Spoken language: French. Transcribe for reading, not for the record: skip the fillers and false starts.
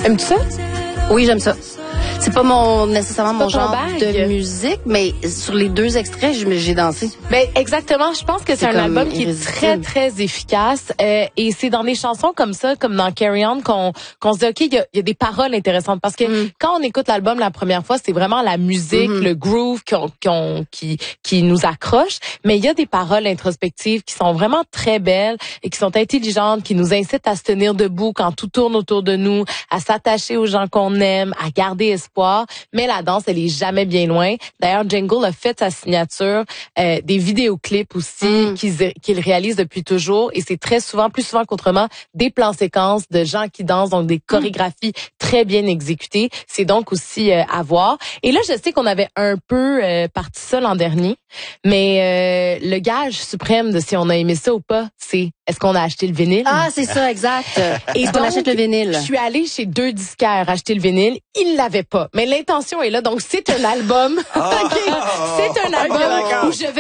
Aimes-tu ça? Oui, j'aime ça. C'est pas nécessairement mon genre de musique, mais sur les 2 extraits, j'ai dansé. Ben exactement, je pense que c'est un album qui est très très efficace et c'est dans des chansons comme ça, comme dans Carry On qu'on se dit OK, il y a des paroles intéressantes parce que quand on écoute l'album la première fois, c'est vraiment la musique, le groove qui nous accroche, mais il y a des paroles introspectives qui sont vraiment très belles et qui sont intelligentes, qui nous incitent à se tenir debout quand tout tourne autour de nous, à s'attacher aux gens qu'on aime, à garder espoir. Mais la danse, elle est jamais bien loin. D'ailleurs, Django a fait sa signature, des vidéoclips aussi qu'il réalise depuis toujours, et c'est très souvent, plus souvent qu'autrement, des plans séquences de gens qui dansent, donc des chorégraphies très bien exécutées. C'est donc aussi à voir. Et là, je sais qu'on avait un peu parti ça l'an dernier, mais le gage suprême de si on a aimé ça ou pas, c'est est-ce qu'on a acheté le vinyle? Ah, c'est ça, exact. Et donc, on achète le vinyle. Je suis allée chez 2 disquaires acheter le vinyle. Ils l'avaient pas. Mais l'intention est là. Donc, c'est un album. C'est un album où je vais